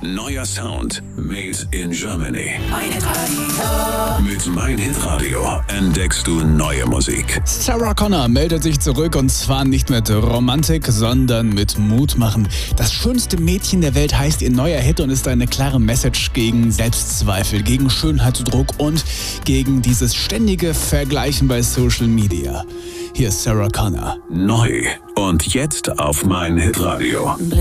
Neuer Sound made in Germany. Mein Hitradio. Mit Mein Hitradio entdeckst du neue Musik. Sarah Connor meldet sich zurück und zwar nicht mit Romantik, sondern mit Mut machen. Das schönste Mädchen der Welt heißt ihr neuer Hit und ist eine klare Message gegen Selbstzweifel, gegen Schönheitsdruck und gegen dieses ständige Vergleichen bei Social Media. Hier ist Sarah Connor. Neu und jetzt auf Mein Hitradio.